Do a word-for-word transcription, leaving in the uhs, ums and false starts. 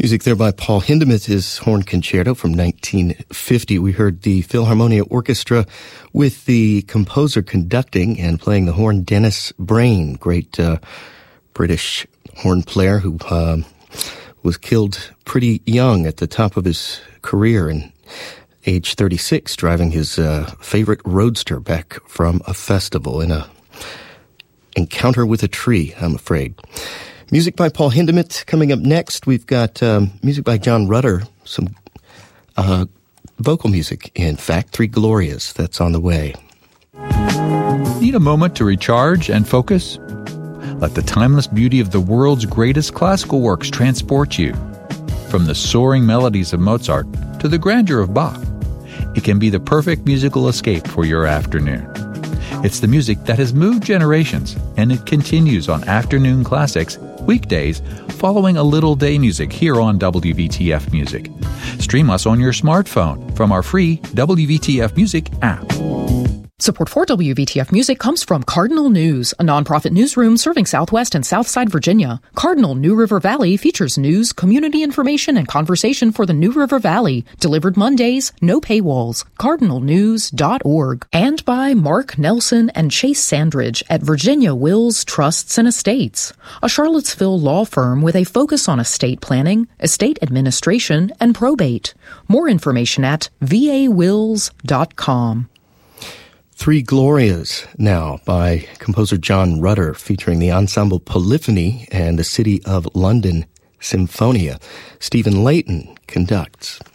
Music there by Paul Hindemith, his horn concerto from nineteen fifty. We heard the Philharmonia Orchestra with the composer conducting and playing the horn, Dennis Brain, great uh, British horn player who uh, was killed pretty young at the top of his career in age thirty-six, driving his uh, favorite roadster back from a festival in a encounter with a tree, I'm afraid. Music by Paul Hindemith. Coming up next, we've got um, music by John Rutter, some uh, vocal music, in fact, Three Glorias, that's on the way. Need a moment to recharge and focus? Let the timeless beauty of the world's greatest classical works transport you. From the soaring melodies of Mozart to the grandeur of Bach, it can be the perfect musical escape for your afternoon. It's the music that has moved generations, and it continues on Afternoon Classics, weekdays, following a little day music here on W V T F Music. Stream us on your smartphone from our free W V T F Music app. Support for W V T F Music comes from Cardinal News, a nonprofit newsroom serving Southwest and Southside Virginia. Cardinal New River Valley features news, community information, and conversation for the New River Valley. Delivered Mondays, no paywalls. cardinal news dot org. And by Mark Nelson and Chase Sandridge at Virginia Wills Trusts and Estates, a Charlottesville law firm with a focus on estate planning, estate administration, and probate. More information at v a wills dot com. Three Glorias now by composer John Rutter, featuring the ensemble Polyphony and the City of London Symphonia. Stephen Layton conducts.